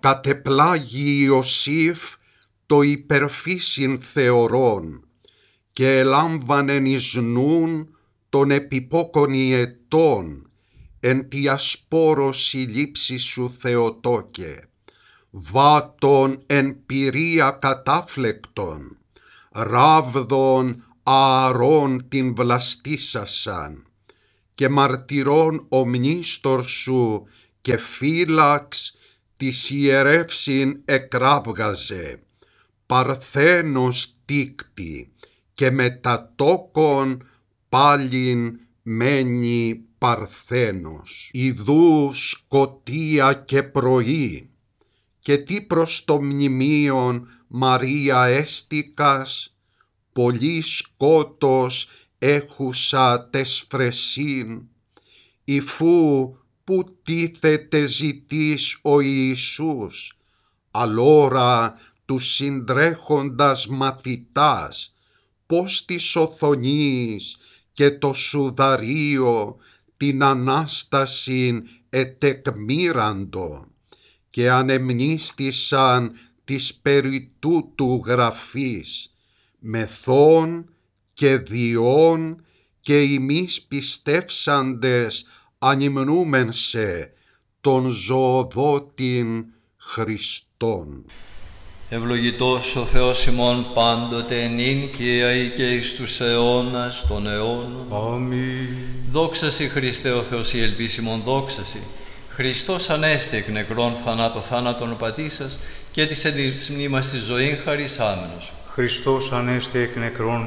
κατεπλάγει Ιωσήφ το υπερφύσιν θεωρών και ελάμβανεν εις νουν των επιπόκων ιετών εν τη ασπόρος η λήψη σου Θεοτόκε, βάτων εν πυρία κατάφλεκτον, ράβδων ααρών την βλαστήσασαν, και μαρτυρών ομνίστορ σου και φύλαξ της ιερεύσιν εκράβγαζε, παρθένος τίκτη και μετατόκον πάλιν μένει παρθένος. Ιδού σκοτία και πρωί, και τι προς το μνημείον Μαρία έστικας, πολύ σκότος έχουσα τες φρεσίν, υφού που τίθεται ζητείς ο Ιησούς, αλόρα του συντρέχοντας μαθητάς, πως της οθονής και το σουδαρίο την Ανάστασιν ετεκμήραντο, και ανεμνίστησαν της περί τούτου γραφής, μεθών και διών και ημείς πιστεύσαντες ανυμνούμεν σε τον ζωοδότην Χριστόν. Ευλογητός ο Θεός ημών πάντοτε νυν και αεί και εις τους αιώνας των αιώνων. Αμήν. Δόξα σοι Χριστέ ο Θεός η ελπίσιμον, δόξα σοι. Χριστός ανέστη εκ νεκρών θάνατον πατήσας και της εν της μνήμας της ζωήν χαρισάμενος. Χριστός ανέστη εκ νεκρών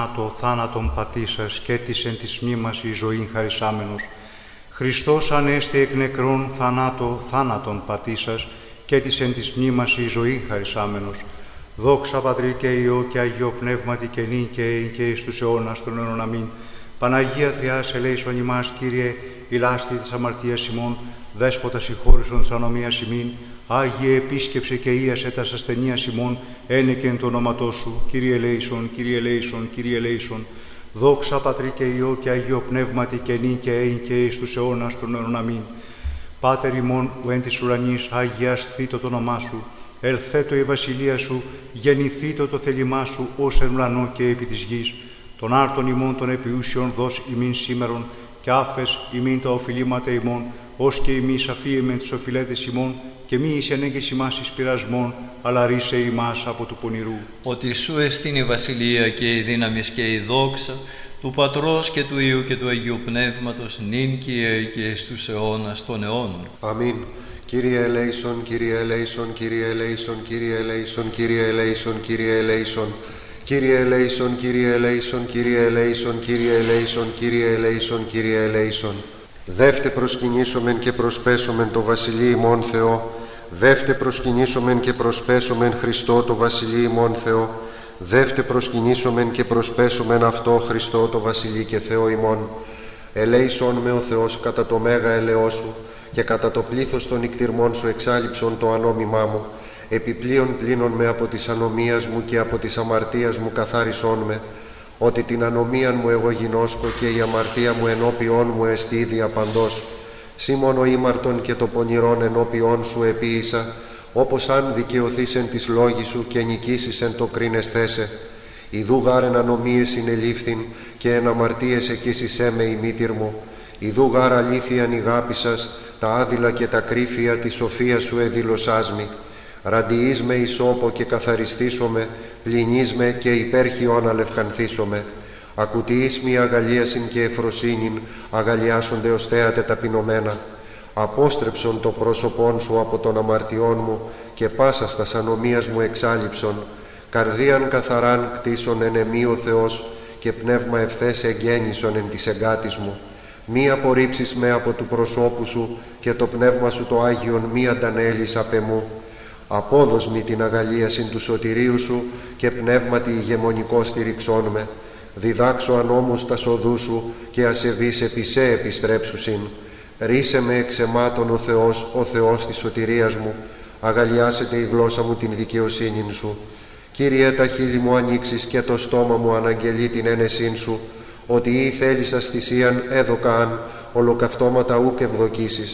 θάνατον πατήσας και της εν της μνήμας η ζωήν χαρισάμενος. Χριστός ανέστη εκ νεκρών θάνατον πατήσας και της εν της μνήμας η ζωήν χαρισάμενος. Δόξα Πατρί και Υιό και Αγίο Πνεύματι και νυν και αεί και εις τους αιώνας των αιώνων. Αμήν. Παναγία Τριάς ελέησον ημάς, Κύριε, ηλάστη της αμαρτίας ημών, Δέσποτα συγχώρησον της ανομίας ημίν, Άγιε επίσκεψε και ίασε τας ασθενείας ημών, ένεκεν το όνοματό σου, Κύριε ελέησον, Κύριε ελέησον, Κύριε ελέησον. Δόξα Πατρί και Υιό και Αγίο Πνεύματι και νυν και αεί και εις τους αιώνας των αιώνων. Αμήν. Πάτερ ημών ου εν της ουρανής, αγιασθήτω το όνομά σου, ελθέτω η βασιλεία σου, γεννηθήτω το θέλημά σου, ως εν ουρανό και επί της γης. Τον άρτον ημών των επιούσιων δώσ' ημίν σήμερον, και άφες ημίν τα οφειλήματα ημών, ως και ημείς αφίεμεν τους οφειλέτες ημών, και μη εις ενέγγες ημάς εις πειρασμόν, αλλά ρίσε ημάς από του πονηρού. Ότι σου εστίν η βασιλεία και η δύναμις και η δόξα, του Πατρός και του Υιού και του Αγίου Πνεύματος, νυν και αεί και εις τους αιώνας των αιώνων. Αμήν. Κύριε ελέησον, Κύριε ελέησον, Κύριε ελέησον, Κύριε ελέησον, Κύριε ελέησον, Κύριε ελέησον. Κύριε ελέησον, Κύριε ελέησον, Κύριε ελέησον, Κύριε ελέησον, Κύριε ελέησον, Κύριε ελέησον. Δεύτε προσκυνήσομεν και προσπέσομεν το Βασιλεί ημών Θεό. Δεύτε προσκυνήσομεν και προσπέσομεν Χριστό το Βασιλεί ημών Θεό. Δεύτε προσκυνήσομεν και προσπέσομεν αυτό Χριστό το Βασιλεί και Θεό ημών. Ελέησον με ο Θεός κατά το μέγα ελεό σου, και κατά το πλήθος των νικτυρμών σου εξάλειψον το ανόμημά μου. Επιπλέον πλύνον με από της ανομίας μου και από της αμαρτίας μου καθάρισόν με, ότι την ανομίαν μου εγώ γινώσκω και η αμαρτία μου ενώπιόν μου εστί ίδια παντός. Σήμωνο ήμαρτον και το πονηρόν ενώπιόν σου επίησα, όπως αν δικαιωθείς εν της λόγης σου και νικήσεις εν το κρίνεσθέσε. Ιδού γάρ ανομίες συνελήφθην και εν αμαρτίες εκείσισέ με η μήτυρ μου. Ιδού γάρ αλήθειαν ηγάπησας, τα άδειλα και τα κρύφια της σοφίας σου εδήλωσάς μη. Ραντιείς με ισόπο και καθαριστήσομαι, πλυνείς με και υπέρχιον αλευκανθήσομαι. Ακουτιείς μη αγαλίασιν και εφροσύνην, αγαλιάσονται ως θέατε ταπεινωμένα. Απόστρεψον το πρόσωπόν σου από των αμαρτιών μου και πάσας τας ανομίας μου εξάλειψον. Καρδίαν καθαράν κτίσον εν εμή ο Θεός και πνεύμα ευθές εγγέννησον εν της εγκάτης μου. Μη απορρίψεις με από του προσώπου σου και το πνεύμα σου το Άγιον μη αντανέλεις απ' εμού. Απόδος μη την αγαλίασιν του σωτηρίου σου και πνεύματι ηγεμονικό στηριξόν με. Διδάξω ανόμους τα οδού σου και ασεβείς επί σε επιστρέψουσιν. Ρίσε με εξ αιμάτων ο Θεός της σωτηρίας μου. Αγαλιάσετε η γλώσσα μου την δικαιοσύνην σου. Κύριε, τα χείλη μου ανοίξεις και το στόμα μου αναγγελεί την ένεσήν σου, ότι ή θέλησας θυσίαν έδωκαν, ολοκαυτώματα ούκ ευδοκίσεις.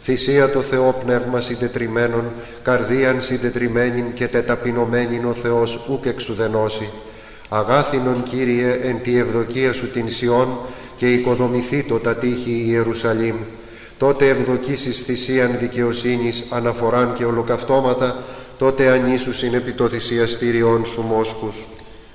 θυσία το Θεό πνεύμα συντετριμένον, καρδίαν συντετριμένην και τεταπεινωμένην ο Θεός ούκ εξουδενώσει. Αγάθινον, Κύριε, εν τη ευδοκία σου την Σιών και οικοδομηθήτω τα τείχη Ιερουσαλήμ. Τότε ευδοκίσεις θυσίαν δικαιοσύνης, αναφοράν και ολοκαυτώματα, τότε ανήσουσιν επί το θυσιαστήριον σου μόσχους.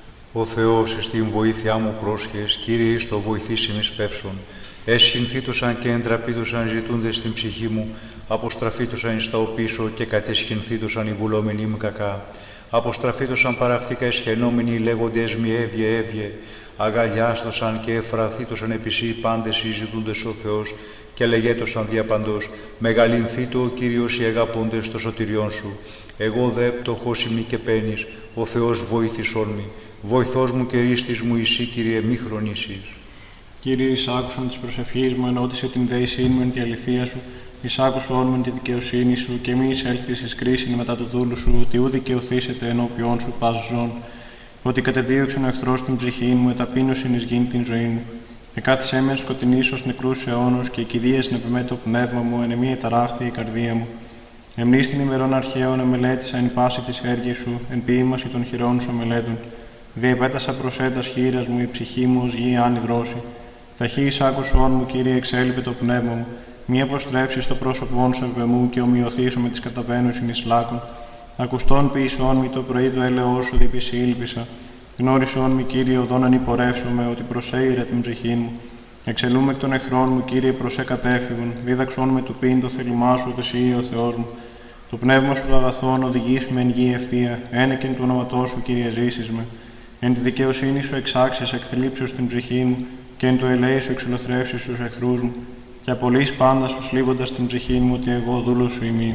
Ο Θεός εις την βοήθειά μου πρόσχες, Κύριε, εις το βοηθήσιν εις πεύσον. Εσχυνθήτωσαν και εντραπήτωσαν ζητούνται στην ψυχή μου, αποστραφήτωσαν εις τα οπίσω και κατεσχυνθήτωσαν οι βουλόμενοι μου κακά. Αποστραφήτωσαν παραυτήκα εσχαινόμενοι λέγοντες μη έβγε, αγαλιάστοσαν και εφραθήτωσαν επισή πάντες οι ζητούντες ο Θεός και λεγέτωσαν διαπαντός, μεγαλυνθήτω ο Κύριος οι αγαπώντες το σωτηριόν σου. Εγώ δε πτωχός ημί και πένης, ο Θεός βοήθησόν μη. Βοηθός μου και ρίστης μου εσύ, Κύριε, μη χρονίσεις. Κύριε, εισάκουσον της προσευχής μου, ενώτισε την δέησή μου εν τη αληθεία σου, εισάκουσον μου εν τη δικαιοσύνη σου και μη εισέλθεις εις κρίσιν μετά του δούλου σου, ότι ού δικαιωθήσετε ενώπιον σου πας ζών. Ότι κατεδίωξεν ο εχθρός την ψυχή μου, εταπείνωσιν εις γήν την ζωή μου. Εκάθισέ με σκοτεινής ως νεκρούς αιώνους και κηδείας νεπεμέ το πνεύμα μου, εν εμή εταράχθη η καρδία μου. Εμνίστην ημερών αρχαίων εμελέτησα εν πάση της έργης σου, εν ποίημαση των χειρών σου μελέτων. Διεπέτασα προς έντας χείρας μου, η ψυχή μου ως γη άνη δρόση. Ταχύ εισάκουσον μου, Κύριε, εξέλιπε το πνεύμα μου. Μη αποστρέψεις το πρόσωπόν σου επ' εμού και ομοιωθήσω με τις καταβαίνουσιν εις λάκων. Ακουστών ποιησόν μη το πρωί του έλεος σου διπισή ήλπισα. Γνώρισόν μη, Κύριε, οδόν ανυπορεύσομαι, ότι προσέειρα την ψυχή μου. Εξελούμε εκ των εχθρών μου, Κύριε, προσέ κατέφυγον. Δίδαξόν με του πίν το θέλημά σου, ότι εσύ ο Θεός μου. Το πνεύμα σου το αγαθόν οδηγείς με εν γη ευθεία. Ένεκεν του όνοματό σου, Κύριε, ζήσεις με. Εν τη δικαιοσύνη σου εξάξεις εκθλίψεως την ψυχή μου, και εν το ελέη σου εξολοθρεύσεις τους εχθρούς μου. Και απολύεις πάντα σου σλίβοντας την ψυχή μου, ότι εγώ δούλος σου ημί.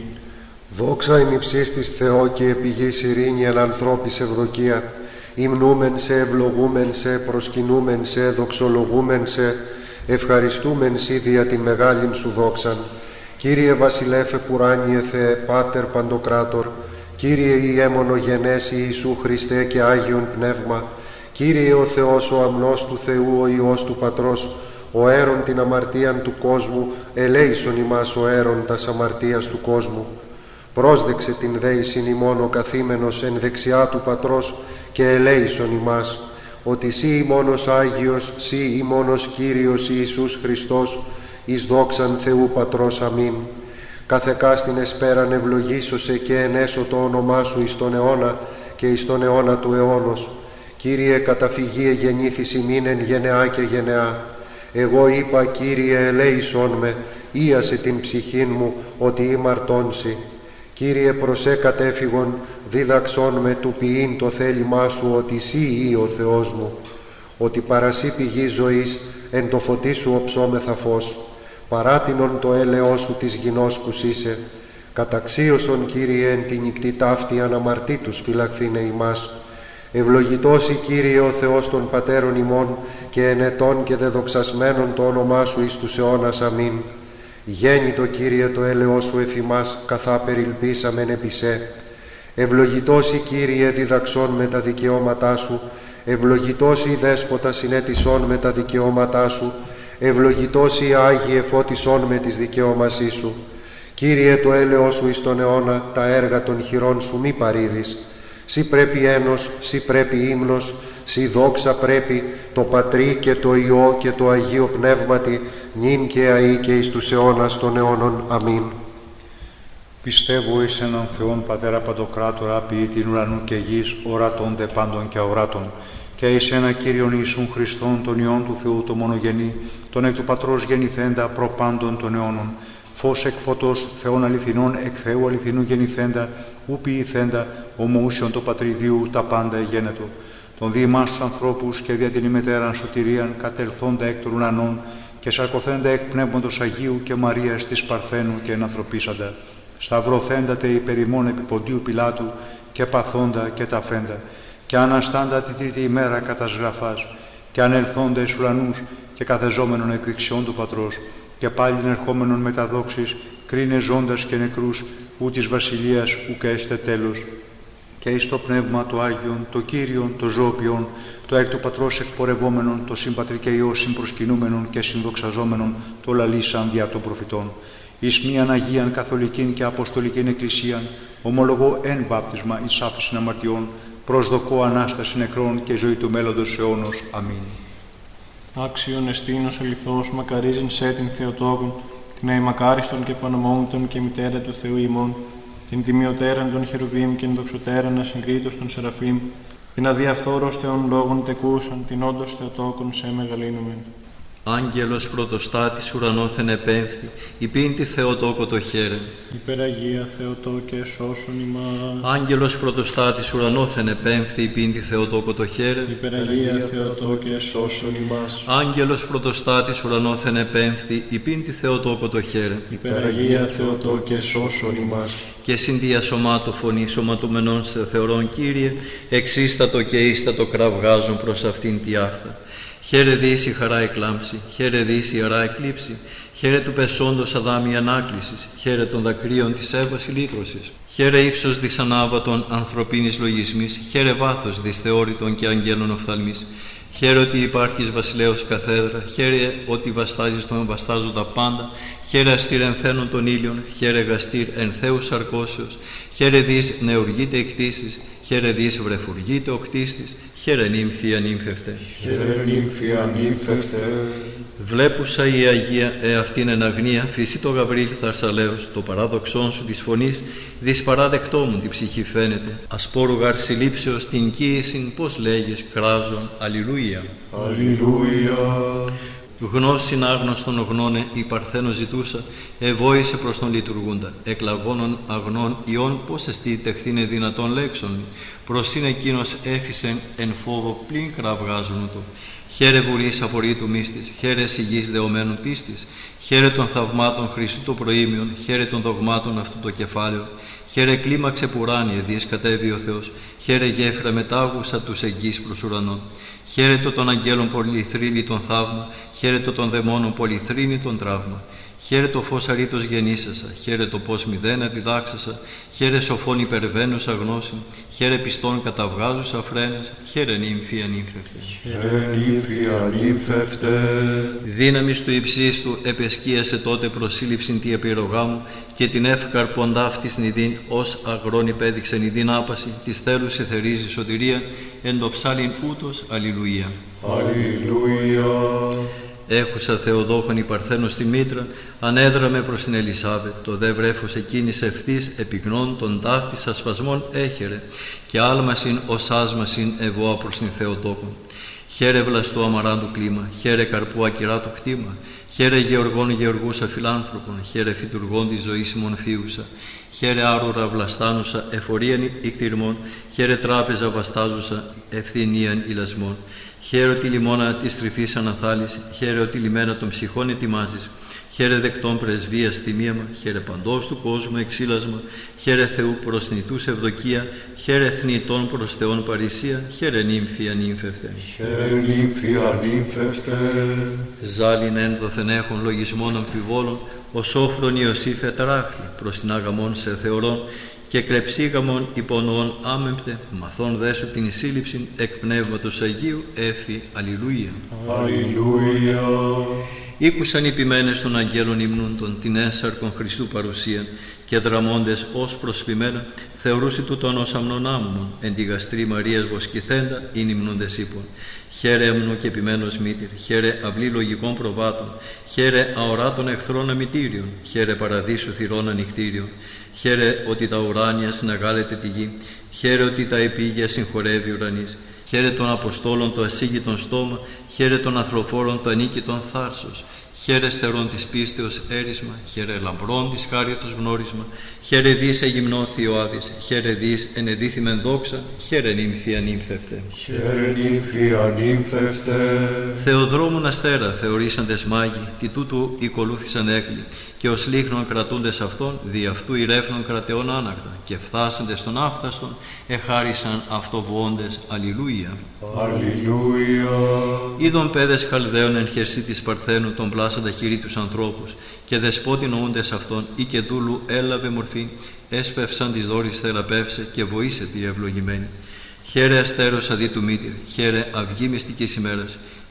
Δόξα εν υψίστης Θεό και επιγής ειρήνη εν ανθρώπης ευδοκία. Υμνούμεν σε, ευλογούμεν σε, προσκυνούμεν σε, δοξολογούμεν σε, ευχαριστούμεν σοι δια την μεγάλην σου δόξαν. Κύριε βασιλέφε πουράνιε Θεέ, Πάτερ Παντοκράτορ, Κύριε Ιέμονο γενές Ιησού Χριστέ και Άγιον Πνεύμα, Κύριε ο Θεός ο αμνός του Θεού, ο Υιός του Πατρός, ο αίρον την αμαρτίαν του κόσμου, ελέησον ημάς ο αίρον τας αμαρτίας του κόσμου. Πρόσδεξε την δέησιν ημών ο καθήμενος εν δεξιά του Πατρός και ελέησον ημάς, ότι σύ ημώνος Άγιος, σύ ημώνος Κύριος Ιησούς Χριστός, εις δόξαν Θεού Πατρός. Αμήν. Καθεκάστην εσπέραν ευλογήσωσε και ενέσω το όνομά σου εις τον αιώνα και εις τον αιώνα του αιώνος. Κύριε, καταφυγή εγεννήθης ημίν εν γενεά και γενεά. Εγώ είπα, Κύριε, ελέησόν με, ίασε την ψυχήν μου, ότι ημαρτώνσι. Κύριε, προσέ κατέφυγον, δίδαξόν με του ποιήν το θέλημά σου, ότι σύ ή ο Θεός μου. Ότι παρασύ πηγή ζωής, εν το φωτί σου οψόμεθα φως. Παράτινον το έλεος σου της γινώσκους είσαι. Καταξίωσον, Κύριε, εν τη νυκτή ταύτη αναμαρτήτους φυλαχθήνε ημάς. Ευλογητός η Κύριε ο Θεός των Πατέρων ημών και ενετών και δεδοξασμένων το όνομά σου εις τους αιώνας. Αμήν. Γέννητο, Κύριε, το έλεος σου εφ' ημάς, καθά περιλπίσαμεν επί σε. Ευλογητός η Κύριε διδαξών με τα δικαιώματά σου, ευλογητός η Δέσποτα συνέτησών με τα δικαιώματά σου, ευλογητός η Άγιε φώτισών με τις δικαιώμασή σου. Κύριε, το έλεος σου εις τον αιώνα, τα έργα των χειρών σου μη παρήδεις. Σύ πρέπει ένος, σύ πρέπει ύμνος, σύ δόξα πρέπει, το Πατρί και το Υιό και το Αγίο Πνεύματι, νυν και αεί και εις τους αιώνας των αιώνων. Αμήν. Πιστεύω εις έναν Θεόν Πατέρα Παντοκράτορα, ποιητήν ουρανού και γης, ορατών δε πάντων και αοράτων, και εις ένα Κύριον Ιησούν Χριστόν, τον Υιόν του Θεού, το μονογενή, τον εκ του Πατρός γεννηθέντα, προπάντων των αιώνων, φως εκ φωτός, Θεών αληθινών, εκ Θεού αληθινού γεννηθέντα, ου ποιηθέντα, ομοούσιον το Πατριδίου, τα πάντα εγένετο. Τον διημάς τους ανθρώπους και δια την ημετέραν σωτηρίαν, κατελθόντα εκ των ουρανών, και σαρκωθέντα εκ Πνεύματος Αγίου και Μαρίας της Παρθένου και ενανθρωπίσαντα. Σταυρωθέντατε υπερ ημών επί Ποντίου Πιλάτου, και παθόντα και ταφέντα, και αναστάντα τη τρίτη ημέρα κατά σγραφάς, και ανελθόντα εις ουρανούς, και καθεζόμενον εκ δεξιών του Πατρός, και πάλιν ερχόμενον μεταδόξης, κρίνε ζώντας και νεκρούς, ου της βασιλείας ουκ έστε τέλος. Και εις το Πνεύμα το Άγιον, το Κύριον, το Ζώοποιον, το εκ του Πατρός εκπορευόμενον, το Συμπατρί και Υιό συμπροσκυνούμενον και συνδοξαζόμενον, το λαλήσαν διά των προφητών. εις μίαν Αγίαν Καθολικήν και Αποστολικήν Εκκλησίαν, ομολογώ εν βάπτισμα εις άφεσιν αμαρτιών, προσδοκώ Ανάσταση νεκρών και ζωή του μέλλοντος αιώνος. Αμήν. Άξιον εστίνος αληθώς, μακαρίζειν σε την Θεοτόκον, την αημακάριστον και πανομόντων και μητέρα του Θεού ημών, την τιμιωτέραν των χερουβίμ και την δοξωτέραν ασυγκρίτως των Σεραφείμ, την αδιαφθόρος Θεών λόγων τεκούσαν, την όντως Θεοτόκον σε μεγαλύνομεν. Άγγελος πρωτοστάτης ουρανόθεν επέμφθη, υπήν τη Θεοτόκο το χαίρε. Υπεραγία Θεοτό και σώσον ημάς. Άγγελος πρωτοστάτης ουρανόθεν επέμφθη, υπήν τη Θεοτόκο το χαίρε. Υπεραγία Θεοτό και σώσον ημάς. Άγγελος πρωτοστάτης ουρανόθεν επέμφθη, υπήν τη Θεοτόκο το χαίρε. Υπεραγία Θεοτό και σώσον ημάς. Και συνδία σωμάτω φωνή σωματούμενον σε θεωρών Κύριε, εξίστατο και ίστατο κραυγάζουν προς αυτήν τη άφτα. Χαίρε δίση χαρά εκλάμψη, χαίρε δίση χαρά εκλείψη, χαίρε του πεσόντος αδάμη ανάκλησης, χαίρε των δακρύων της Εύας ηλίτρωσης. Χαίρε ύψος δυσανάβατον ανθρωπίνης λογισμής, χαίρε βάθος δυσθεώρητον και αγγέλων οφθαλμής. Χαίρε ότι υπάρχεις βασιλέως καθέδρα, χαίρε ότι βαστάζεις τον βαστάζοντα πάντα, χαίρε αστήρ εμφαίνων των ήλιων, χαίρε γαστήρ εν Θεούς αρκώσεως, χαίρε δις νεουργείται εκτίσεις, χαίρε δις βρεφουργείται ο κτίστης, χαίρε νύμφη ανύμφευτε. Χαίρε νύμφη ανύμφευτε. Βλέπουσα η Αγία εαυτήν εν αγνία, φύση το Γαβρίλ θαρσαλέως, το παράδοξόν σου της φωνής, δυσπαράδεκτό μου τη ψυχή φαίνεται. Ασπόρου γαρ συλλήψεως την κοίησιν, πώς λέγεις κράζον, αλληλούια. Αλληλούια. Γνώσιν άγνωστον γνώνε η Παρθένο ζητούσα, ευόησε προς τον λειτουργούντα. Εκλαγώνων αγνών ιών, πώς εστί τεχθήνε δυνατόν λέξον. Προς είναι εκείνος έφυσεν εν φόβο πλην κραυγάζουν του. Χαίρε βουρής απορρίτου μύστης, χαίρε σιγής δεωμένων πίστης, χαίρε των θαυμάτων Χριστού το προήμιον, χαίρε των δογμάτων αυτού το κεφάλαιο, χαίρε κλίμαξε πουράνιε διες κατέβη ο Θεός, χαίρε γέφυρα μετάγουσα τους εγγύς προς ουρανών. Χαίρετο των αγγέλων πολυθρύνη τον θαύμα, χαίρετο των δαιμόνων πολυθρύνη τον τραύμα. Χαίρετο φως αρήτως γεννήσασα, χαίρετο πως μηδένα διδάξασα, χαίρε σοφών υπερβαίνουσα γνώση, χαίρε πιστών καταβγάζουσα φρένες, χαίρε νύμφη ανύμφευτε. Χαίρε νύμφη ανύμφευτε. Δύναμις του υψίστου επεσκίασε τότε προσύλληψην τη επιρρογά μου και την εύκαρ ποντάφτης νηδίν ως αγρόν υπέδειξε νηδίν άπαση, της θέλους εθερίζει σωτηρία, εν το ψάλιν ούτως αλληλούια. Αλληλούια. Έχουσα Θεοδόχον η Παρθένο στη μήτρα, ανέδραμε προς την Ελισάβετ, το δε βρέφος εκείνης ευθύς επιγνών των ταύτης ασπασμών έχερε, και άλμασιν ως άσμασιν ευώα προς την Θεοτόκον. Χαίρε βλαστού αμαράντου κλίμα, χαίρε καρπού ακυρά του κτήμα, χαίρε γεωργών γεωργούσα φιλάνθρωπον, χαίρε φυτουργών της ζωής ημών φίουσα, χαίρε άρουρα βλαστάνουσα εφορίαν ικτυρμών, χαίρε τράπεζα βαστάζουσα ευθυνίαν ηλασμών. Χαίρε ότι λιμώνα της τρυφής αναθάλεις, χαίρε ότι λιμένα των ψυχών ετοιμάζεις, χαίρε δεκτών πρεσβείας τιμίαμα, χαίρε παντός του κόσμου εξήλασμα, χαίρε Θεού προς νητούς ευδοκία, χαίρε θνητών προς Θεόν παρησία, χαίρε νύμφη ανύμφευτε. Χαίρε νύμφη ανύμφευτε. Ζάλιν ένδοθεν έχουν λογισμών αμφιβόλων, ο σόφρον Ιωσήφ ετράχθη προς την αγαμών σε θεωρών, και κλεψίγαμον υπονοών άμεμπτε, μαθών δέσου την σύλληψη εκ Πνεύματος Αγίου, έφη, αλληλούια. Αλληλούια. Ήκουσαν οι ποιμένες των αγγέλων υμνούντων την έσαρκον Χριστού παρουσίαν και δραμώντες ως προσπιμένα θεωρούσι τούτον ως αμνον άμμον εν τη γαστρή Μαρίας βοσκηθέντα ειν υμνούντες ύπων. Χαίρε έμνου και ποιμένος μήτηρ, χαίρε αυλή λογικών προβάτων, χαίρε αοράτων εχθρών αμητήριων, χαίρε παραδείσου θυρών ανοιχτήριων, χαίρε ότι τα ουράνια συναγάλεται τη γη, χαίρε ότι τα επίγεια συγχωρεύει ουρανής, χαίρε των Αποστόλων το ασύγητον στόμα, χαίρε των ανθρωφόρων το ανίκητον θάρσος, χαίρε στερών της πίστεως έρισμα, χαίρε λαμπρών της χάριτος γνώρισμα, χαίρε δις εγυμνώθη ο Άδης, χαίρε δις ενεδίθημεν δόξα, χαίρε νύμφη ανύμφευτε. Χαίρε νύμφη ανύμφευτε. Θεοδρόμουν αστέρα θεωρήσαντες μάγοι, τι τούτου οικολούθησαν έκλοι, και ως λίχνον κρατούντες αυτόν, δι' αυτού ηρέφνων κρατεών άνακτα, και φθάσαντες των άφθαστον, εχάρισαν αυτοβουόντες. Αλληλούια. Αλληλούια. Είδον παιδες Χαλδαίων εν χερσί της Παρθένου τον πλάσαντα χειρί τους ανθρώπους, και δεσπότη νοούντες αυτόν, ή και δούλου έλαβε μορφή, έσπευσαν της δόρης θεραπεύσε και βοήσε τη ευλογημένη. Χαίρε αστέρος αδί του μήτηρ, χαίρε αυγή μυστικής ημέρας,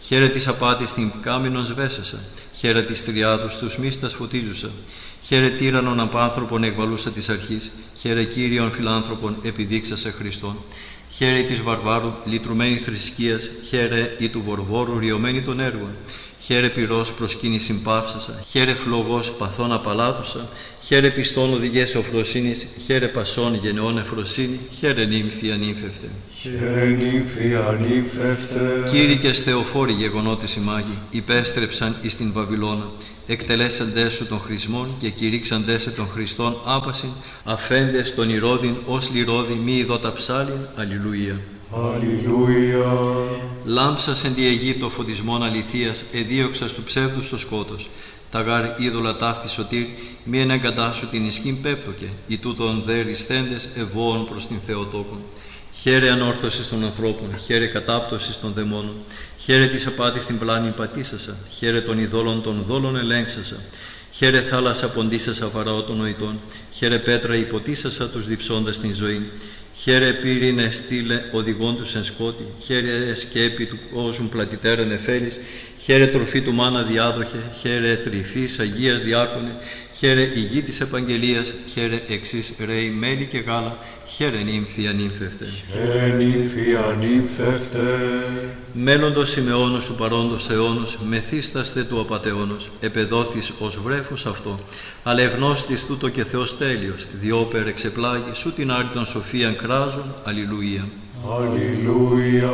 Χαίρε της απάτης την κάμινον σβέσασα, χαίρε της τριάδους τους μίστας φωτίζουσα. Χαίρε τύραννον απάνθρωπον εκβαλούσα της αρχής, χαίρε Κύριον φιλάνθρωπον επιδείξασε Χριστόν. Χαίρε της βαρβάρου λυτρουμένη θρησκείας, χαίρε ή του βορβόρου ριωμένη των έργων. Χαίρε πυρός προσκύνησιν παύσασα, χαίρε φλογός παθών απαλάτουσα, χαίρε πιστών οδηγές οφροσύνης, χαίρε πασών γενεών εφροσύνη, χαίρε νύμφη ανύμφευτε. Χαίρε νύμφη ανύμφευτε. Κήρυκες Θεοφόροι γεγονότες οι μάγοι, υπέστρεψαν εις την Βαβυλώνα, εκτελέσαντες σου των χρησμών και κηρύξαντες σε των Χριστών άπασιν, αφέντες των ηρώδιν ως λιρόδι μη ειδώτα ψάλιν. Αλληλούια. Αλληλούια. Λάμψας εν τη Αιγύπτο φωτισμόν αληθείας, εδίωξας του ψεύδους το σκότος. Τα γάρ είδωλα ταύτη σωτήρ, μη εναγκαντάσου την ισχύν πέπτοκε, οι τούτων δε ρησθέντες ευώων προς την Θεοτόκον. Χαίρε ανόρθωσης των ανθρώπων, χαίρε κατάπτωσης των δαιμόνων, χαίρε της απάτης την πλάνη πατήσασα, χαίρε των ειδόλων των δόλων ελέγξασα, χαίρε θάλασσα ποντίσασα βαραώ των νοητών, χαίρε πέτρα υποτίσασα τους διψώντας την ζωή. Χαίρε πύρινε στήλε οδηγών τους εν σκότη, χαίρε σκέπη του κόσμου πλατητέρεν εφέλης, χαίρε τροφή του μάνα διάδοχε, χαίρε τρυφής Αγίας διάκονε, χαίρε ηγή της επαγγελίας, χαίρε εξής ρέι μέλι και γάλα, χαίρε νύμφη ανύμφευτε. Χαίρε νύμφη ανύμφευτε. Μέλλοντος Σιμεώνος του παρόντος αιώνος, μεθύσταστε του απατεώνος, επεδόθης ως βρέφος αυτό, αλλά εγνώστης τούτο και Θεός τέλειος, διόπερ εξεπλάγει, σου την άρρητον σοφίαν κράζων. Αλληλούια. Αλληλούια.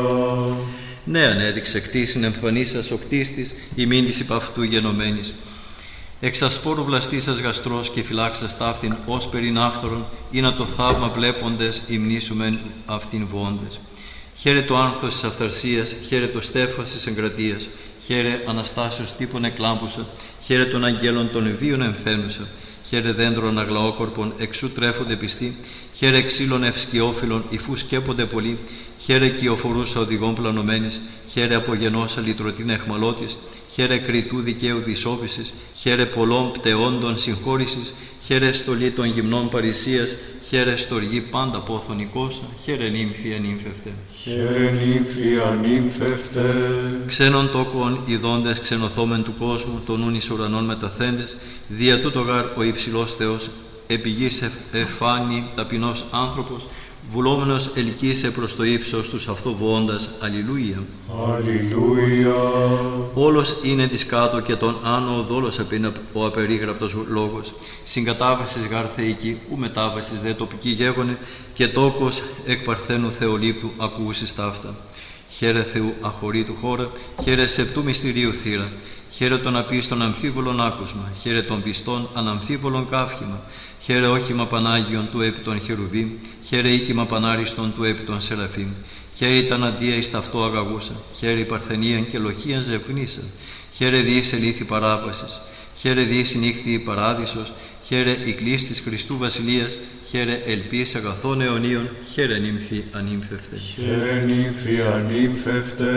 Νέαν έδειξε κτήσιν εμφανίσας ο κτίστης, ημίν της υπ' αυτού γενομένης. Εξ ασπόρου βλαστήσας γαστρός και φυλάξας ταύτην ως περινάφθορον, ή να το θαύμα βλέποντες υμνήσουμεν αυτήν βόντες. Χαίρε το άνθος της αυθαρσίας, χαίρε το στέφος της εγκρατείας, χαίρε Αναστάσεως τύπων εκλάμπουσα, χαίρε των αγγέλων των βίων εμφαίνουσα, χαίρε δέντρων αγλαόκορπων εξού τρέφονται πιστοί, χαίρε ξύλων ευσκιόφυλλων υφού σκέπονται πολλοί, χαίρε κυοφορούσα οδηγών πλανωμένης, χαίρε απογενώσα λυτρωτήν εχμαλώτης, χαίρε κριτού δικαίου δυσόβησης, χαίρε πολλών πτεόντων συγχώρησης, χαίρε στολή των γυμνών παρησίας, χαίρε στοργή πάντα πόθον οικόσα, χαίρε νύμφη ανύμφευτε. Χαίρε νύμφη ανύμφευτε. Ξένων τόκων ειδώντες ξενοθόμεν του κόσμου, των νουν εις ουρανών μεταθέντες, δια τούτο γάρ ο υψηλός Θεός, επί γης εφάνει ταπεινός άνθρωπος, βουλόμενος ελκύσε προς το ύψος τους αυτό βοώντας. Αλληλούια. Αλληλούια. Όλος είναι της κάτω και τον άνω ο δόλος απείνα ο απερίγραπτος λόγος. Συγκατάβασης γάρ θεϊκή, ου μετάβασης δε τοπική γέγονε, και τόκος εκ παρθένου θεολήπτου ακούσεις ταύτα. Χαίρε Θεού αχωρήτου χώρα, χαίρε σεπτού μυστηρίου θύρα. Χαίρε των απίστων αμφίβολων άκουσμα, χαίρε των πιστών αναμφίβολων καύχημα. Χαίρε όχημα Πανάγιον του επί των χερουβίμ, χαίρε οίκημα Πανάριστον του επί των Σεραφείμ. Χαίρε ήταν αντία εις ταυτό αγαγούσα, χαίρε η παρθενίαν και λοχίαν ζευγνήσα. Χαίρε διείς ελήθη παράπασης, χαίρε διείς νύχθη παράδεισος, χαίρε η κλής της Χριστού Βασιλείας, χαίρε ελπίς αγαθών αιωνίων, χαίρε νύμφη ανύμφευτε. Χαίρε νύμφη ανύμφευτε.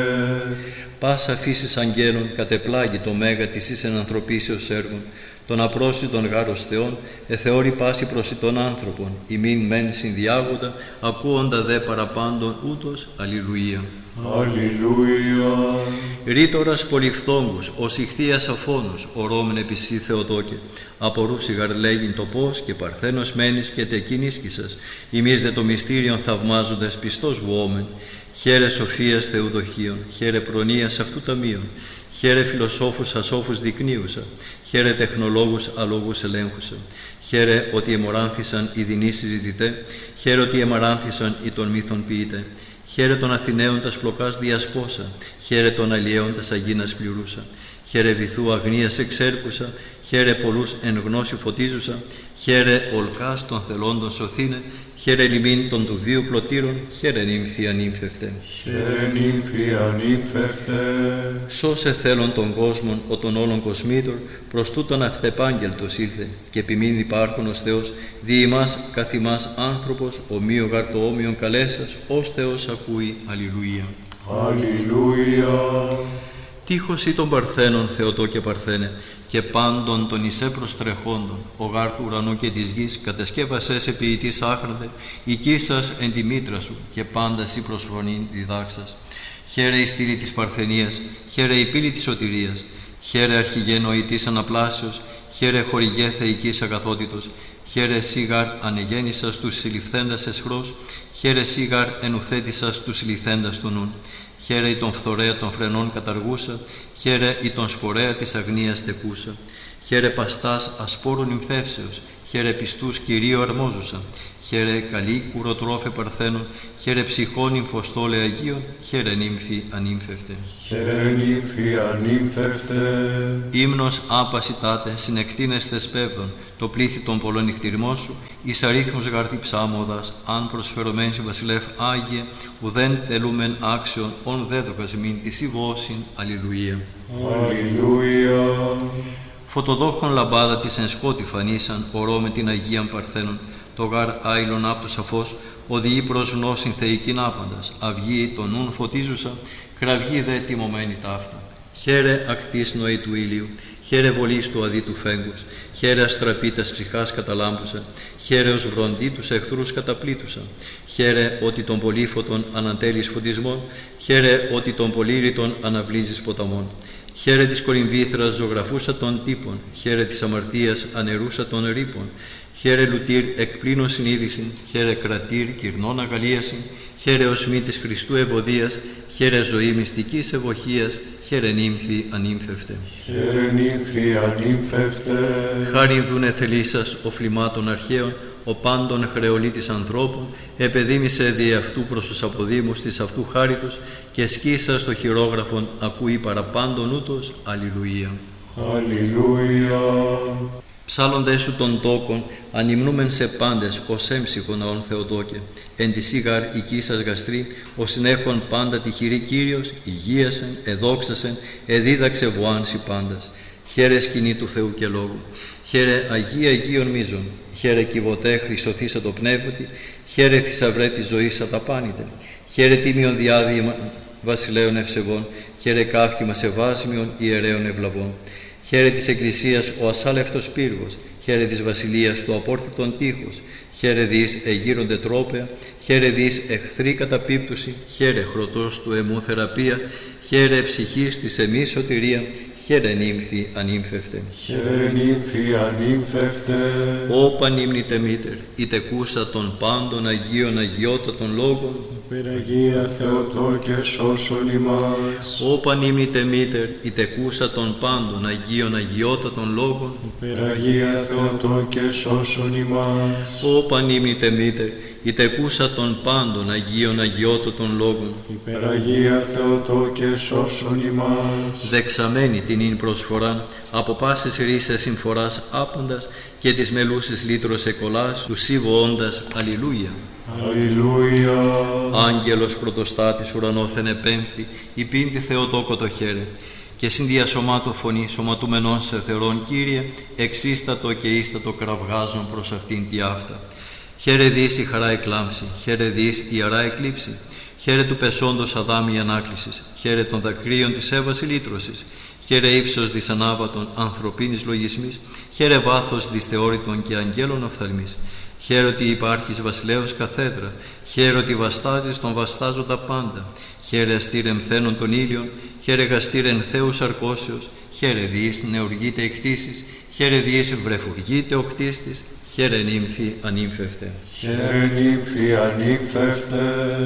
Πάσα φύσης αγγέλων κατεπλάγει το μέγα της εις εν ανθρωπίσεως έργων, των απρόσιτων γάρος Θεών, εθεώρη πάση προσιτών άνθρωπων, ημίν μεν συνδιάγοντα, ακούοντα δε παραπάντων ούτως. Αλληλούια. Αλληλούια. Ρήτορας πολυφθόγκους, ως ηχθείας αφώνους, ορώμεν επισή Θεοτόκε, απορούσι γαρλέγειν το πώς και παρθένος μένεις και τεκίν ίσκησας, ημείς δε το μυστήριον θαυμάζοντες πιστός βουόμεν. Χαίρε σοφίας Θεού δοχείων, χαίρε προνοίας αυτού ταμείων, χαίρε φιλοσόφους ασόφους δεικνύουσα, χαίρε τεχνολόγους αλόγους ελέγχουσα, χαίρε ότι εμοράνθησαν οι δεινοί συζητητέ, χαίρε ότι εμαράνθησαν οι των μύθων ποιητέ, χαίρε των Αθηναίων τας πλοκάς διασπόσα, χαίρε των αλλιέων τας αγίνας πληρούσα, χαίρε βυθού αγνίας εξέρπουσα, χαίρε πολλούς εν γνώση φωτίζουσα, χαίρε ολκάς των θελόντων σωθήνε, χαίρε λιμήν των του βίου πλωτήρων, χαίρε νύμφη ανύμφευτε. Χαίρε νύμφη ανύμφευτε. Σώσε θέλων των κόσμων ο των όλων κοσμήτων, προς τούτον αυτεπάγγελτος ήλθε, και επιμήν υπάρχον ως Θεός, δι' ημάς καθ' ημάς άνθρωπος, ομοίο γάρ το όμοιον καλέσας, ως Θεός ακούει. Αλληλούια. Αλληλούια. Τύχος ή των Παρθένων, Θεοτόκε Παρθένε, και πάντων των εις προστρεχόντων, ο γάρ του ουρανού και της γης, κατασκεύασες επί ποιητής άχραντε, οικίσας εν τη μήτρα σου, και πάντα σοι προσφωνήν διδάξας. Χαίρε η στήλη της Παρθενίας, χαίρε η πύλη της σωτηρίας, χαίρε αρχηγέ νοητής αναπλάσεως, χαίρε χορηγέ θεϊκής αγαθότητος, χαίρε σίγαρ ανεγέννησας τους συλληφθέντας εσχρός, χαίρε σίγαρ ενουθέτησας τους συλληφθέντας του νουν. Χαίρε η τον φθορέα των φρενών καταργούσα, χαίρε η τον σπορέα της αγνίας τεκούσα. Χαίρε παστάς ασπόρων νυμφεύσεως, χαίρε πιστούς Κυρίου αρμόζουσα. Χαίρε καλή κουροτρόφε παρθένων, χαίρε ψυχών νυμφοστόλε Αγίων, χαίρε νύμφη ανύμφευτε. Χαίρε νύμφη ανύμφευτε. Ύμνος άπαση τάτε, συνεκτίνες θεσπεύδων, το πλήθη των πολλών νυχτηριμών σου, εις αρίθμους γαρτί ψάμοδας, αν προσφερωμέν σε βασιλεύ Άγιε, ουδέν τελούμεν άξιον, ον δέδοκας μην της ηγώσιν. Αλληλουία. Αλληλούια. Φωτοδόχων λαμπάδα της εν σκότη φανίσαν, ορώ με την Αγίαν Παρθένων, το γάρ άειλον άπτος αφός, οδηγεί προς γνώσιν θεϊκήν άπαντας, αυγή τον νουν φωτίζουσα, κραυγή δε τιμωμένη ταύτα. Χαίρε ακτής νοή του ήλιου, χαίρε βολής του αδί του φέγγους, χαίρε αστραπίτας ψυχάς καταλάμπουσα, χαίρε ως βροντί τους εχθρούς καταπλήτουσα, χαίρε ότι τον πολύφωτον ανατέλεις φωτισμών, χαίρε ότι τον πολύρητον αναβλύζεις ποταμών. Χαίρε της κολυμβήθρας ζωγραφούσα των τύπων, χαίρε της αμαρτίας ανερούσα των ρήπων, χαίρε λουτήρ εκπλήνων συνείδησιν, χαίρε κρατήρ κυρνών αγαλίασιν, χαίρε οσμή της Χριστού ευωδίας, χαίρε ζωή μυστικής ευωχίας, χαίρε νύμφη ανύμφευτε. Χαίρε νύμφη ανύμφευτε. Χάριν δούνε θελήσας ο φλιμάτων αρχαίων, ο πάντων χρεολίτης ανθρώπων, επεδίμησε δι' αυτού προς τους αποδήμους της αυτού χάριτος και σκίσα στο χειρόγραφον ακούει παραπάντων ούτως. Αλληλουία. Αλληλούια. Ψάλλοντες σου των τόκων, ανυμνούμεν σε πάντες ως έμψυχον ναόν Θεοτόκε. Εν τη σίγαρ οικίσας γαστρή, ο συνέχον πάντα τυχηρή Κύριος, υγείασεν, εδόξασεν, εδίδαξε βοάνση πάντας. Χαίρε σκηνή του Θεού και λόγου. Χαίρε Αγία Αγίων μίζων. Χαίρε κυβωτέ χρυσοθήσα το πνεύματι. Χαίρε θησαυρέ της ζωής αταπάνητε. Χαίρε τίμιον διάδημα βασιλέων ευσεβών. Χαίρε κάφημα σεβάσμιων ιερέων ευλαβών. Χαίρε της Εκκλησίας ο ασάλευτος πύργος, χαίρε της Βασιλείας του απόρθητον τείχος, χαίρε δις εγείρονται τρόπαια, χαίρε δις εχθρή καταπίπτωση, χαίρε χρωτός του εμού θεραπεία, χαίρε ψυχής της εμής σωτηρία, χαίρε νύμφη ανύμφευτε. Χαίρε νύμφη ανύμφευτε. Ω πανύμνητε μήτερ, η τεκούσα των πάντων Αγίων αγιότατων λόγων, Αγία Θεοτόκε σώσον ημάς. Ω πανύμνητε μήτερ, η τεκούσα των πάντων Αγίων αγιότατων λόγων, Αγία Θεοτόκε σώσον ημάς. Ω πανύμνητε μήτερ, η τεκούσα των πάντων Αγίων αγιότατων λόγων, Αγία Θεοτόκε σώσον ημάς. δεξαμένη την ίν προσφοράν, από πάσης ρίσες συμφοράς άπαντας και της μελούσης λύτρος εκολάς, του σίβο όντας. Αλληλούια. Αλληλούια. Άγγελος πρωτοστάτης ουρανόθεν επέμφθη, υπήν τη Θεοτόκο το χαίρε. Και συνδιασωμάτω φωνή σωματούμενον σε θερόν Κύριε, εξίστατο και ίστατο κραυγάζον προς αυτήν τη αυτά. Χαίρε δις η χαρά εκλάμψη, χαίρε δις η αρά εκλείψη, χαίρε του πεσόντος αδάμι ανάκλησης, χαίρε των δακρύων της έβαση λύτρωσης, χαίρε ύψος δυσανάβατον ανθρωπίνης λογισμής, χαίρε βάθος δυσθεώρητον και αγγέλων οφθαλμής. Χαίρε ότι υπάρχεις βασιλέως καθέδρα, χαίρε ότι βαστάζεις τον βαστάζοντα πάντα, χαίρε αστήρεν θένον των ήλιων, χαίρε γαστήρεν Θεούς αρκώσεως, χαίρε διείς νεουργείται εκτίσεις, χαίρε διείς βρεφουργείται ο κτίστης, χαίρε νύμφη ανύμφευτε. Χαίρε νύμφη ανύμφευτε.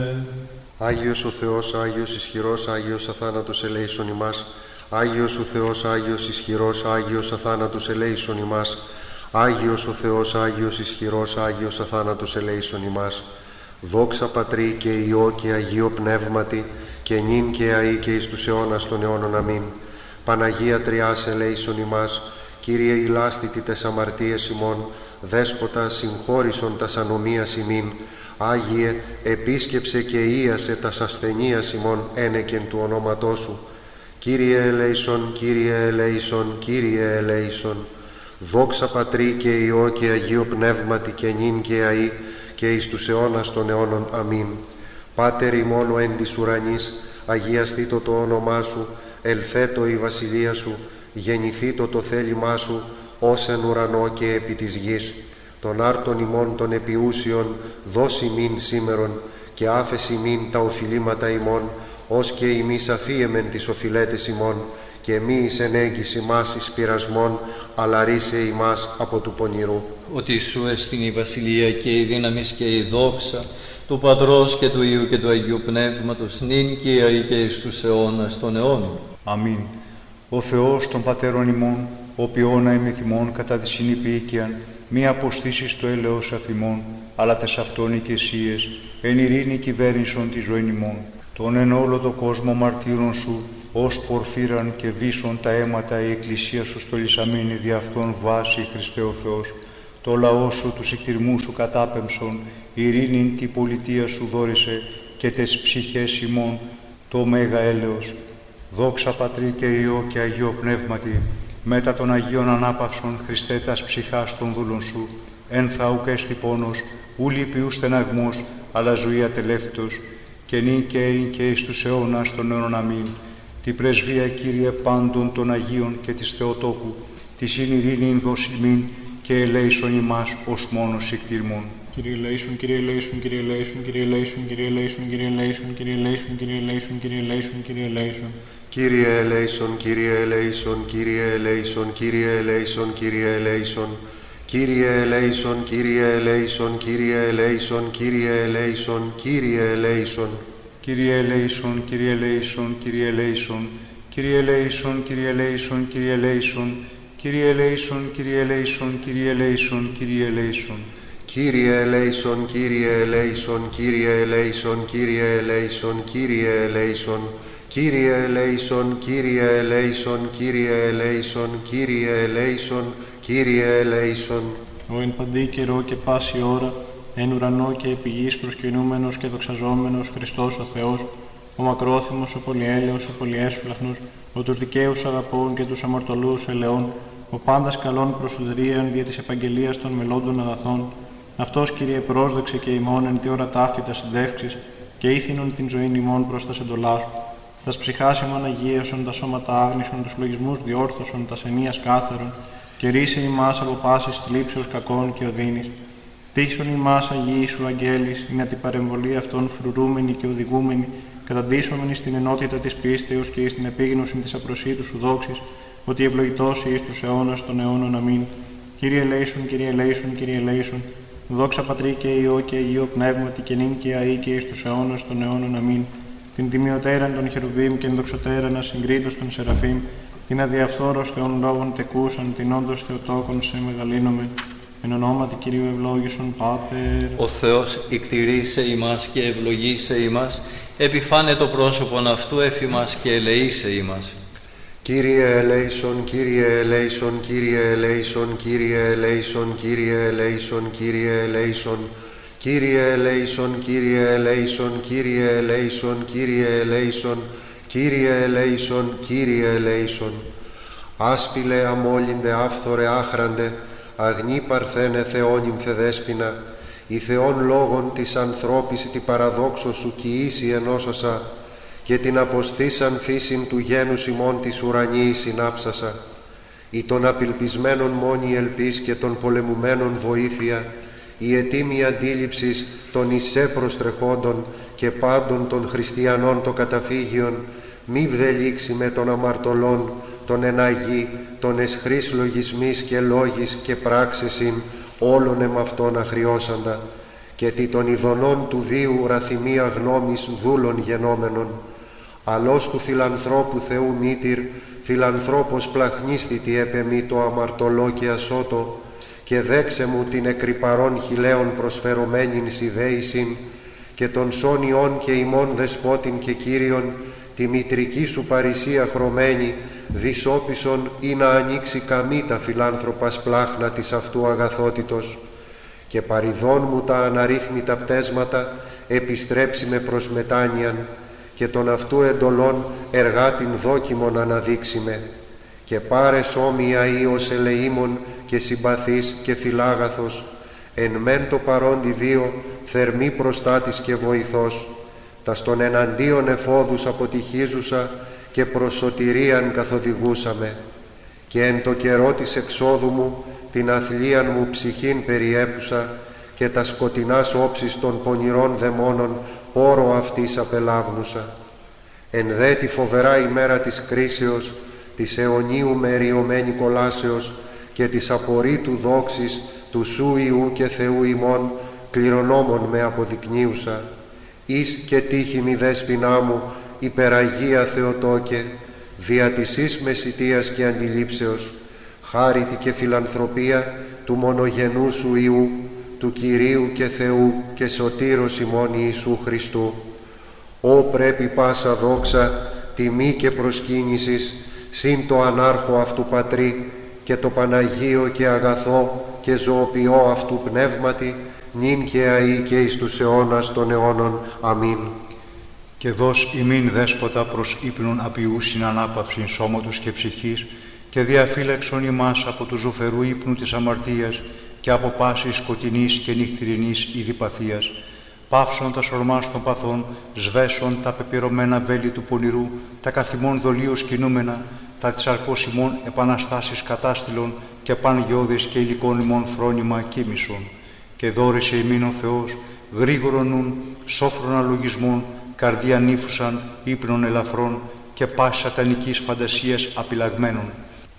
Άγιος ο Θεός, Άγιος ισχυρός, Άγιος αθάνατος ελέησον ημάς. Άγιος ο Θεός, Άγιος ισχυρός, Άγιος αθάνατος ελέησον ημάς. Άγιος ο Θεός, Άγιος ισχυρός, Άγιος αθάνατος ελέησον ημάς. Δόξα Πατρί και Υιό και Αγίο Πνεύματι, και νυν και αεί και εις τους αιώνας των αιώνων. Αμήν. Παναγία Τριάς ελέησον ημάς. Κύριε ηλάστητη τες αμαρτίες ημών, Δέσποτα συγχώρησον τας ανομίας ημίν. Άγιε επίσκεψε και ίασε τας ασθενείας ημών ένεκεν του ονόματός σου. Κύριε ελέησον, Κύριε ελέησον, Κύριε ελέησον. Δόξα Πατρί και Υιό και Αγίο Πνεύματι, και νυν και αεί και εις τους αιώνας των αιώνων. Αμήν. Πάτερ ημών ο εν της ουρανής, αγιαστήτω το όνομά σου, ελθέτω η βασιλεία σου, γεννηθήτω το θέλημά σου, ως εν ουρανό και επί της γης. Των άρτων ημών των επιούσιων δώσει μην σήμερον, και άφεση μην τα οφειλήματα ημών, ως και ημείς αφίεμεν τις οφειλέτες ημών, και μη εις ενέγγιση μας εις πειρασμών, αλλά ρίσε ημάς από του πονηρού. Ότι σου εστιν η βασιλεία και η δύναμη και η δόξα του Πατρός και του Υιού και του Αγίου Πνεύματος, νυν και αεί και εις τους αιώνας των αιώνων. Αμήν. Ο Θεός των Πατέρων ημών, ο ποιόνα ημεθυμών κατά τη συνυπήκαιαν, μη αποστήσεις το έλεος αφημών, αλλά τες αυτόν οικεσίες, εν ειρήνη κυβέρνησον τη ζωή ημών. Τον εν όλο το κόσμο μαρτύρων σου, ως πορφύραν και βίσον τα αίματα η Εκκλησία σου στολισαμένη δι' αυτόν βάση, Χριστέ ο Θεός. Το λαό σου, τους εκτιρμούς σου κατάπεμψον, ειρήνην τη πολιτεία σου δόρισε και τες ψυχές ημών το μέγα έλεος. Δόξα Πατρί και Υιό και Αγίο Πνεύματι, μετά των Αγίων Ανάπαυσων Χριστέ τας ψυχάς των δούλων σου, εν θα ουκ έστι πόνος, ου λυπιού στεναγμός, αλλά ζωή ατελεύτος, και νυν και ειν και εις τους αιώνας των αιώνων. Αμήν. Τη πρεσβεία, Κύριε, πάντων των Αγίων και της Θεοτόκου, της ειν ειρήνην δοσιμήν και ελέησον ημάς ως μόνος εκτιρμών. Κύριε ελέησον, Κύριε ελέησον, Κύριε ελέησον, Κύριε ελέησον, Κύριε ελέησον, Κύριε ελέησον, Κύριε ελέησον, Κύριε ελέησον, Κύριε ελέησον, Κύριε ελέησον. Κύριε ελέησον, Κύριε ελέησον, Κύριε ελέησον, Κύριε ελέησον, Κύριε ελέησον. Κύριε ελέησον, Κύριε ελέησον, Κύριε ελέησον, Κύριε ελέησον, Κύριε ελέησον. Κύριε ελέησον, Κύριε ελέησον, Κύριε ελέησον, Κύριε ελέησον, Κύριε ελέησον, Κύριε ελέησον, Κύριε ελέησον, Κύριε ελέησον, Κύριε ελέησον, Κύριε ελέησον. Κύριε ελέησον, Κύριε ελέησον, Κύριε ελέησον, Κύριε ελέησον, Κύριε ελέησον. Κύριε ελέησον, Κύριε ελέησον, Κύριε ελέησον, Κύριε ελέησον, Κύριε ελέησον. Ο εν παντή καιρό και πάση ώρα, εν ουρανό και επί γης προσκυνούμενος και δοξαζόμενος Χριστός ο Θεός, ο μακρόθυμος, ο πολυέλεος, ο πολυέσπλαχνος, ο τους δικαίους αγαπών και τους αμαρτωλούς ελεών, ο πάντας καλών προσουδρίαν δια της επαγγελίας των μελώντων αγαθών, αυτός, Κύριε, πρόσδεξε και ημών εν τη ώρα ταύτη τα συντεύξεις και ήθινον την ζωήν ημών προς τα εντολά σου. Τας ψυχάς ημών αγίασον, τα σώματα άγνησον, τους λογισμούς διόρθωσον, τας ενίας κάθαρον, και ρίσε ημάς από πάσης θλίψεως κακών και οδύνης. Τύχσον ημάς Αγίοι σου αγγέλης, είναι την παρεμβολή αυτών φρουρούμενη και οδηγούμενη, καταντήσομενη στην ενότητα της πίστεως και στην επίγνωση της απροσίτου σου δόξης, ότι ευλογητός εις τους αιώνας των αιώνων. Αμήν. Κύριε ελέησον, Κύριε ελέησον, Κύριε ελέησον. Δόξα Πατρί και Υιό και Αγίο Πνεύματι και νυν και αεί και εις τους αιώνας των αιώνων. Αμήν. Την τιμιωτέραν των χερουβίμ και ενδοξωτέραν ασυγκρίτως των Σεραφείμ, την αδιαφθόρος Θεών λόγων τεκούσαν, την όντως Θεοτόκον σε μεγαλύνομεν. Εν ονόματι Κυρίου ευλόγησον Πάτερ. Ο Θεός εκτηρήσε ημάς και ευλογήσε ημάς, επιφάνε το πρόσωπον αυτού εφημάς και ελεήσε ημάς. Κύριε ελέησον, Κύριε ελέησον, Κύριε ελέησον, Κύριε ελέησον, Κύριε ελέησον, Κύριε ελέησον. Κύριε ελέησον, Κύριε ελέησον, Κύριε ελέησον, Κύριε ελέησον, Κύριε ελέησον, Κύριε ελέησον. Άσπηλε, αμόλυντε, άφθορε, άχραντε, αγνή παρθένε Θεόνυμφε δέσποινα, η Θεόν λόγων της ανθρώπης τη παραδόξω σου κοιήσει ενώσασα, και την αποστήσαν φύσιν του γένους ημών της ουρανίη συνάψασα, η των απελπισμένων μόνη ελπίς και των πολεμουμένων βοήθεια, η ετήμη αντίληψης των εισέ προστρεχόντων και πάντων των χριστιανών το καταφύγιον, μη βδελήξει με των αμαρτωλών, των εναγή, των εσχρής λογισμής και λόγης και πράξεσιν όλων εμαυτών αχριώσαντα, και τι των ειδονών του βίου ραθυμία γνώμης δούλων γενόμενων, αλός του φιλανθρώπου Θεού μήτηρ, φιλανθρώπος πλαχνίστητη επεμή το αμαρτωλό και ασώτο, και δέξε μου την εκρυπαρών χιλέων προσφερωμένην σιδέησιν, και των σόνιών και ημών δεσπότην και Κύριον, τη μητρική σου παρησία χρωμένη, δυσόπισον ή να ανοίξει καμή τα φιλάνθρωπας πλάχνα της αυτού αγαθότητος, και παριδών μου τα αναρρύθμιτα πτέσματα επιστρέψει με προς μετάνοιαν, και των αυτού εντολών εργάτην δόκιμον αναδείξει με, και πάρε όμοια Υιός ελεήμων και συμπαθής και φιλάγαθος, εν μεν το παρόντι βίο θερμή προστάτης και βοηθός, τας των εναντίον εφόδους αποτυχίζουσα και προς σωτηρίαν καθοδηγούσαμε, και εν το καιρό της εξόδου μου την αθλίαν μου ψυχήν περιέπουσα, και τα σκοτεινάς όψεις των πονηρών δαιμόνων πόρο αυτής απελάβνουσα. Εν δε τη φοβερά ημέρα της κρίσεως, της αιωνίου μεριωμένη κολάσεως και της απορρίτου δόξης του Σου Υιού και Θεού ημών, κληρονόμων με αποδεικνύουσα, εις και τύχημη δέσποινά μου, υπεραγία Θεοτόκε, δια της εις μεσιτείας και αντιλήψεως, χάριτη και φιλανθρωπία του μονογενού Σου Υιού, του Κυρίου και Θεού και Σωτήρος ημών Ιησού Χριστού. Ω πρέπει πάσα δόξα, τιμή και προσκύνησης, συν το ανάρχο αυτού Πατρί και το Παναγίο και αγαθό και ζωοποιό αυτού πνεύματι, νυν και αεί και εις τους αιώνας των αιώνων. Αμήν. Και δώσ' ημίν δέσποτα προς ύπνον απειούσιν ανάπαυσιν σώματος και ψυχής, και διαφύλαξον ημάς από του ζωφερού ύπνου της αμαρτίας και από πάσης σκοτεινής και νυχτηρινής ειδιπαθίας. Πάυσον τα σορμάς των παθών, σβέσον τα πεπειρωμένα βέλη του πονηρού, τα καθημών δολίως κινούμενα, τα της αρκός ημών επαναστάσεις κατάστηλων και παν γεώδης και υλικών ημών φρόνημα κοίμησον. Και δώρησε ημίν ο Θεός, γρήγορον νουν, σόφρονα λογισμών, καρδία νύφουσαν, ύπνων ελαφρών και πάση σατανικής φαντασίας απειλαγμένων.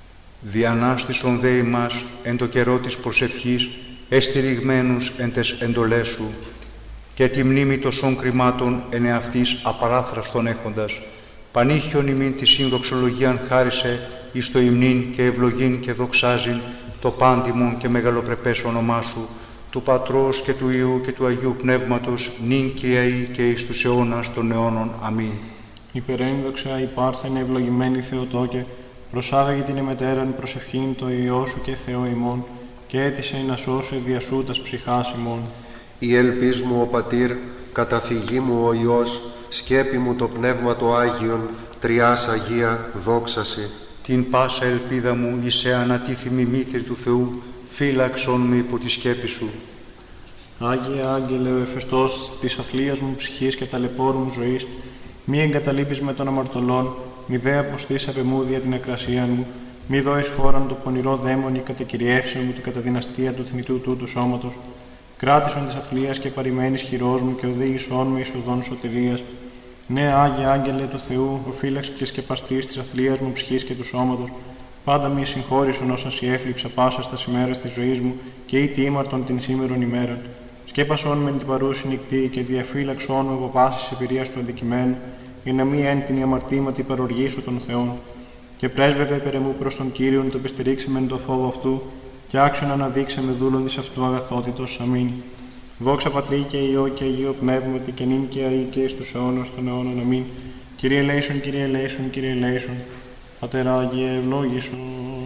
Διανάστησον δε ημάς εν το καιρό της προσευχής, εστηριγμένους εν τες εντολές σου, και τη μνήμη τοσών κρυμάτων εν εαυτής απαράθραυστον έχοντας. Πανήχιον ημίν τη συνδοξολογίαν χάρισε, εις το υμνήν και ευλογήν και δοξάζειν το πάντιμον και μεγαλοπρεπές όνομά σου, του Πατρός και του Υιού και του Αγίου Πνεύματος, νυν και αεί και εις τους αιώνας των αιώνων. Αμήν. Υπερένδοξα υπάρθεν ευλογημένη Θεοτόκε, προσάγαγε την εμετέραν προσευχήν το Υιό σου και Θεό ημών, και έτησε να σώσε δια σου τας ψυχάς ημών. Η ελπίς μου ο Πατήρ, καταφυγή μου ο Υιός, σκέπη μου το Πνεύμα το Άγιον, Τριάς Αγία δόξαση. Την πάσα ελπίδα μου εις σε ανατίθιμη μήτρη του Θεού, φύλαξον με υπό τη σκέπη σου. Άγιε Άγγελε, ο εφεστός της αθλίας μου ψυχής και ταλαιπώρου μου ζωής, μη εγκαταλείπεις με των αμαρτωλών, μη δε αποστείς απ' εμού δια την ακρασία μου, μη δώεις χώραν το πονηρό δαίμονι κατεκυριεύσεων μου την καταδυναστία του θνητού τούτου σώματος, κράτησον της αθλίας και παρημένης χειρός μου και οδήγησόν με εις οδόν σωτηρίας. Ναι, Άγιε Άγγελε του Θεού, ο φύλαξ και σκεπαστής της αθλίας μου ψυχής και του σώματος, πάντα μη συγχώρησον όσα σοι έθλιψα πάσα στα ημέρας της ζωής μου και ή τι ήμαρτον την σήμερον ημέραν. Σκέπασον με την παρούση νυχτή και διαφύλαξον με από πάσης εμπειρίας του αντικειμένου, για να μη εν την αμαρτήματη παροργήσω των Θεών. Και πρέσβευε περαιμού προς τον Κύριον, το πεστηρίξεμεν το φόβο αυτού, και άξιον αναδείξαμε δούλον της αυτού αγαθότητος. Αμήν. Δόξα Πατρί και Υιό και Αγίο Πνεύματι και νυν και αεί και εις τους αιώνας των αιώνων. Αμήν. Κύριε ελέησον, Κύριε ελέησον, Κύριε ελέησον. Πατέρα Άγιε ευλόγησον.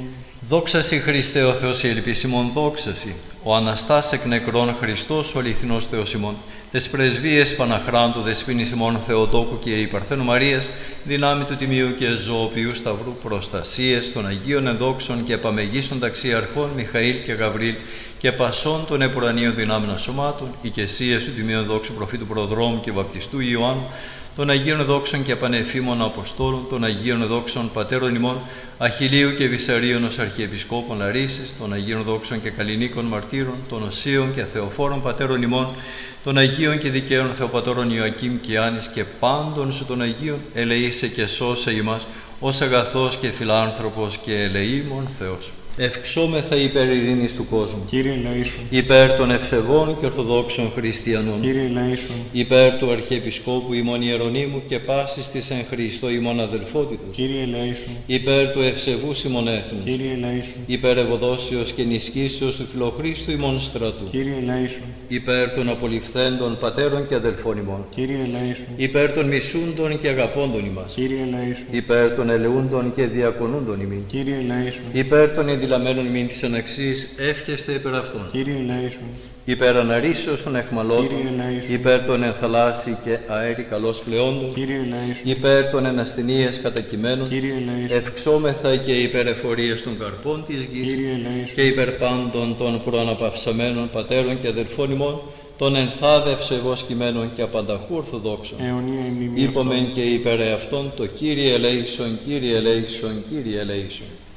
Δόξασι Χριστέ ο Θεός η ελπίς ημών, δόξασι. Ο Αναστάς εκ νεκρών Χριστός ο αληθινός Θεός ημών. Τες πρεσβείες Παναχράντου δεσποίνης ημών Θεοτόκου και η Παρθένου Μαρίας, δυνάμει του Τιμίου και Ζωοποιού Σταυρού, προστασίες των Αγίων Ενδόξων και επαμεγίστων ταξιαρχών Μιχαήλ και Γαβρίλ και πασών των επουρανίων δυνάμεων σωμάτων, οικεσίες του Τιμίου Ενδόξου Προφήτου Προδρόμου και Βαπτιστού Ιωάννου, των Αγίων Εδόξων και Πανεφήμων Αποστόλων, των Αγίων Εδόξων Πατέρων ημών, Αχιλίου και Βυσαρίων ως Αρχιεπισκόπων Λαρίσης, των Αγίων Εδόξων και Καλλινίκων Μαρτύρων, των Οσίων και Θεοφόρων Πατέρων ημών, των Αγίων και Δικαίων Θεοπατώρων Ιωακήμ και Άνης και πάντων σου των Αγίων, ελεήσε και σώσε ημάς, ως αγαθός και φιλάνθρωπος και ελεήμων Θεός. Ευξόμεθα υπέρ ειρήνης του κόσμου. Κύριε ελεήσον. Υπέρ των ευσεβών και ορθοδόξων χριστιανών. Κύριε ελεήσον. Υπέρ του Αρχιεπισκόπου ημών Ιερονύμου και πάσης της εν Χριστώ ημών αδελφότητος. Κύριε ελεήσον. Υπέρ του ευσεβούς ημών έθνους. Κύριε ελεήσον. Υπέρ ευωδόσεως και ενισχύσεως του Φιλοχρίστου ημών στρατού. Κύριε ελεήσον. Υπέρ των απολυφθέντων πατέρων και αδελφών ημών. Κύριε ελεήσον. Υπέρ των μισούντων και αγαπώντων ημάς. Κύριε ελεήσον. Υπέρ των ελεούντων και διακονούντων ημίν. Κύριε ελεήσον. Υπέρ των ενδυλαμένων μην της αναξής, εύχεστε υπέρ αυτών. Κύριε ελεήσον. Υπέρ αναρρήσεως των αιχμαλώτων, Κύριε ελεήσον. υπέρ των ενθαλάσσι και αέρι καλώς πλεόντων, Κύριε ελεήσον. υπέρ των ενασθενείας κατακειμένων, Κύριε ελεήσον. ευξόμεθα και υπέρ εφορίας των καρπών της γης, Κύριε ελεήσον. και υπέρ πάντων των προαναπαυσαμένων πατέρων και αδελφών ημών, των ενθάδευσεβώς κειμένων και απανταχού ορθοδόξων. Αιωνία ημιμία Είπομεν και υπέρ αυτών το Κύριε ελέησον, Κύριε ελέησον, Κύριε ελέησον.